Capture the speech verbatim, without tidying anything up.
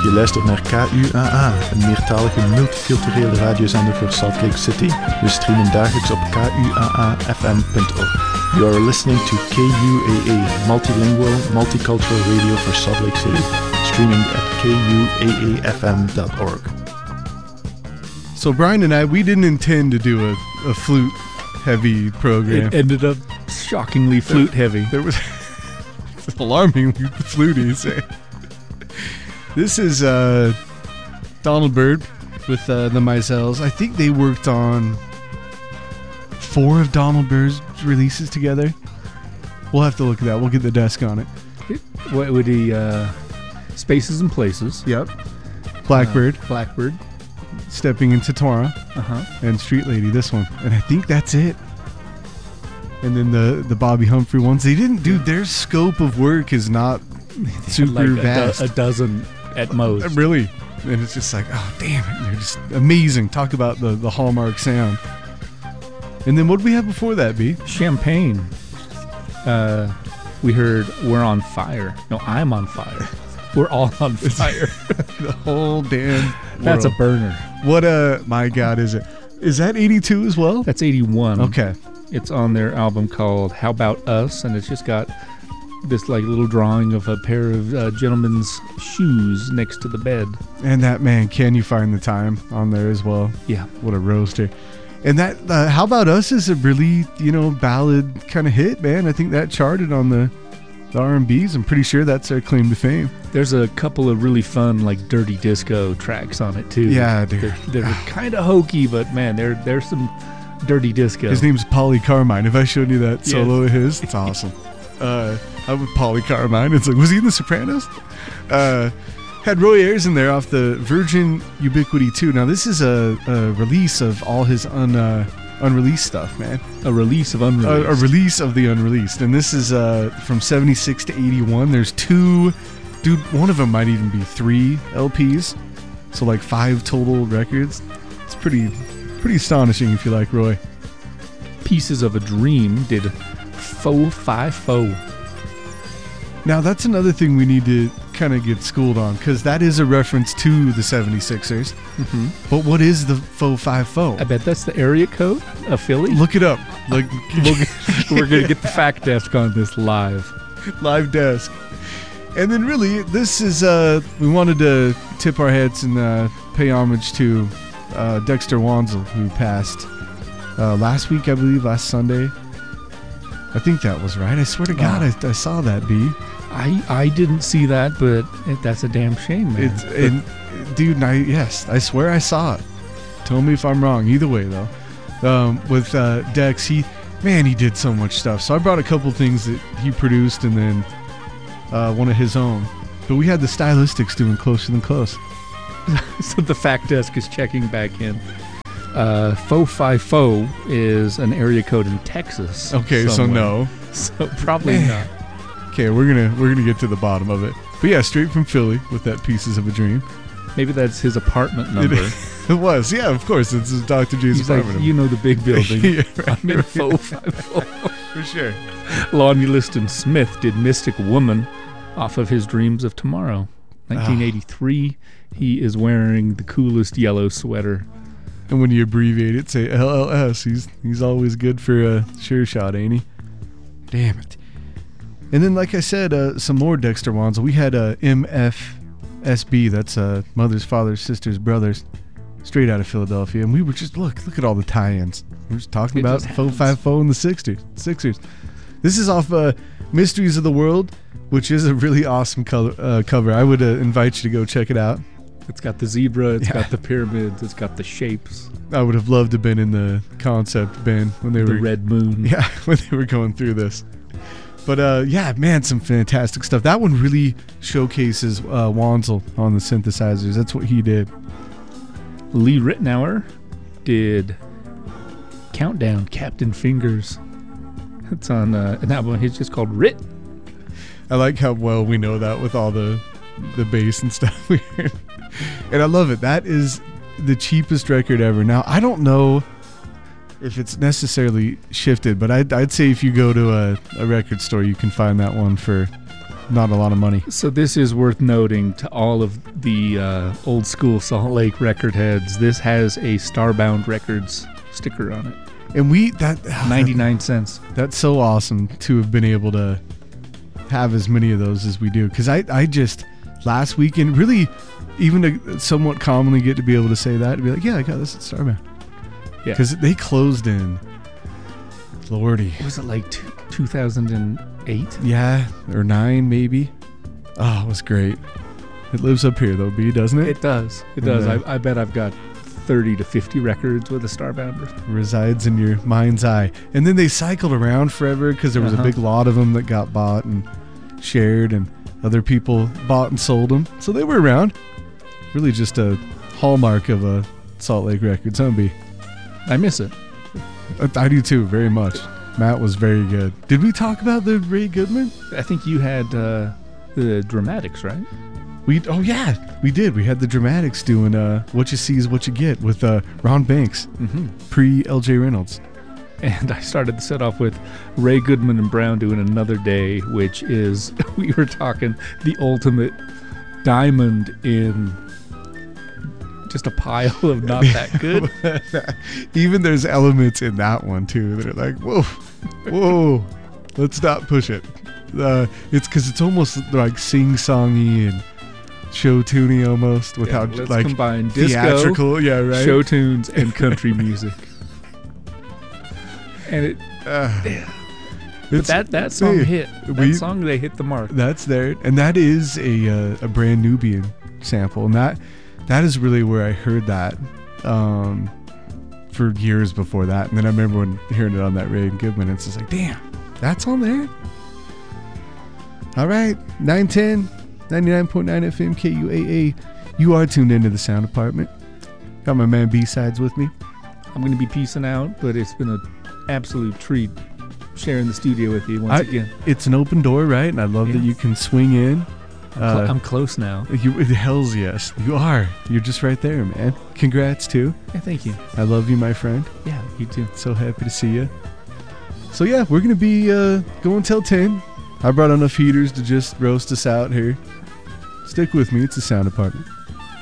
Je luistert naar K U A A, een meertalige multiculturele radiozender voor Salt Lake City. We streamen dagelijks op k u a a f m dot org. You are listening to K U A A, multilingual, multicultural radio for Salt Lake City. Streaming at k u a a f m dot org. So Brian and I, we didn't intend to do a, a flute-heavy program. It ended up shockingly flute-heavy. There was alarmingly flutey. Say. This is uh, Donald Byrd with uh, the Mizels. I think they worked on four of Donald Byrd's releases together. We'll have to look at that. We'll get the desk on it. What would he? Uh, Spaces and Places. Yep. Blackbird. Uh, Blackbird. Stepping into Torah. Uh-huh. And Street Lady, this one. And I think that's it. And then the, the Bobby Humphrey ones. They didn't do, their scope of work is not super like a vast. Do- a dozen at most. Uh, really. And it's just like, oh, damn it. They're just amazing. Talk about the, the hallmark sound. And then what did we have before that, B? Champagne. Uh, we heard We're on Fire. No, I'm on fire. We're all on fire. The whole damn world. That's a burner. What a, my God, is it? Is that eighty-two as well? That's eighty-one. Okay. It's on their album called How About Us, and it's just got this like little drawing of a pair of uh, gentlemen's shoes next to the bed. And that, man, Can You Find the Time on there as well. Yeah. What a roaster. And that, uh, How About Us is a really, you know, ballad kind of hit, man. I think that charted on the, the R and B's. I'm pretty sure that's their claim to fame. There's a couple of really fun, like, dirty disco tracks on it, too. Yeah, dude. They're, they're kind of hokey, but, man, there there's some dirty disco. His name's Polly Carmine. Have I shown you that Yes. solo of his? It's awesome. uh, I'm with Polly Carmine. It's like, was he in The Sopranos? Uh, had Roy Ayers in there off the Virgin Ubiquity two. Now, this is a, a release of all his un, uh, unreleased stuff, man. A release of unreleased. A, a release of the unreleased. And this is uh, from seventy-six to eighty-one. There's two... Dude, one of them might even be three L Ps. So like five total records. It's pretty pretty astonishing if you like Roy. Pieces of a Dream did Faux Fi Faux. Now that's another thing we need to kind of get schooled on, because that is a reference to the seventy-sixers. Mm-hmm. But what is the Faux Fi Faux? I bet that's the area code of Philly. Look it up. Like we'll get, we're going to get the fact desk on this live. Live desk. And then really, this is, uh, we wanted to tip our heads and uh, pay homage to uh, Dexter Wansel, who passed uh, last week, I believe, last Sunday. I think that was right. I swear to God, Oh. I, I saw that, B. I, I didn't see that, but it, that's a damn shame, man. It's, and, dude, I, yes, I swear I saw it. Tell me if I'm wrong. Either way, though. Um, with uh, Dex, he, man, he did so much stuff. So I brought a couple things that he produced and then uh, one of his own. But we had the Stylistics doing Closer Than Close. So the fact desk is checking back in. Uh, Faux Fi Faux is an area code in Texas. Okay, somewhere. so no. So probably not. Okay, we're gonna we're gonna get to the bottom of it. But yeah, straight from Philly with that Pieces of a Dream. Maybe that's his apartment number. It, it was, yeah, of course. It's Doctor J's He's like, apartment. you know the big building. Yeah, right, I'm in right. Faux Fi Faux. For sure. Lonnie Liston Smith did Mystic Woman off of his Dreams of Tomorrow. nineteen eighty-three. He is wearing the coolest yellow sweater. And when you abbreviate it, say L L S. He's he's always good for a sure shot, ain't he? Damn it. And then, like I said, uh, some more Dexter Wansel. We had uh, M F S B. That's uh, Mothers, Fathers, Sisters, Brothers, straight out of Philadelphia. And we were just, look, look at all the tie-ins. We're just talking It about just Faux happens. Fi Faux and the Sixers. Sixers. This is off uh, Mysteries of the World, which is a really awesome color, uh, cover. I would uh, invite you to go check it out. It's got the zebra, It's Yeah. got the pyramids, it's got the shapes, I would have loved to have been in the concept bin when they the were red moon. yeah when they were going through this. But uh, yeah, man, some fantastic stuff. That one really showcases uh, Wansel on the synthesizers. That's what he did. Lee Ritenour did Countdown, Captain Fingers. It's on uh, an album. It's just called Rit. I like how well we know that with all the the bass and stuff we heard. And I love it. That is the cheapest record ever. Now, I don't know if it's necessarily shifted, but I'd, I'd say if you go to a, a record store, you can find that one for not a lot of money. So this is worth noting to all of the uh, old school Salt Lake record heads. This has a Starbound Records sticker on it. And we that ninety-nine cents. That's so awesome to have been able to have as many of those as we do. Because I, I just last weekend really even to somewhat commonly get to be able to say that and be like, yeah, I got this at Starbound. Yeah. Because they closed in. Lordy. Was it like two, two thousand eight? Yeah, or nine maybe. Oh, it was great. It lives up here though, B, doesn't it? It does. It And, does. uh, I, I bet I've got thirty to fifty records with a Starbounder. Resides in your mind's eye. And then they cycled around forever because there was Uh-huh. a big lot of them that got bought and shared, and other people bought and sold them. So they were around. Really just a hallmark of a Salt Lake Records, huh, B? I miss it. I do too, very much. Matt was very good. Did we talk about the Ray Goodman? I think you had uh, the Dramatics, right? We oh yeah, we did. We had the Dramatics doing uh, "What You See Is What You Get" with uh, Ron Banks, Mm-hmm. pre L J Reynolds. And I started the set off with Ray Goodman and Brown doing Another Day, which is, we were talking, the ultimate diamond in just a pile of not that good. Even there's elements in that one too that are like, whoa, whoa, let's not push it. Uh, it's because it's almost like sing-songy and show-tuney almost, without Yeah, let's like combine disco, theatrical, yeah, right. show tunes, and country music. And it, Uh, yeah. But it's- that, that song hey, hit. That we- song, they hit the mark. That's there, and that is a uh, a brand Nubian sample, and that that is really where I heard that um, for years before that. And then I remember when hearing it on that Ray Goodman, it's just like, damn, that's on there. All right, nine ten, ninety-nine point nine F M K U A A. You are tuned into the Sound Department. Got my man B-Sides with me. I'm going to be peacing out, but it's been an absolute treat sharing the studio with you once I- again. It's an open door, right? And I love that Yes. you can swing in. I'm, cl- Uh, I'm close now. You, hells yes, you are. You're just right there, man. Congrats too. Yeah, thank you. I love you, my friend. Yeah, you too. So happy to see you. So yeah, we're gonna be uh, going till ten. I brought enough heaters to just roast us out here. Stick with me. It's the Sound Department.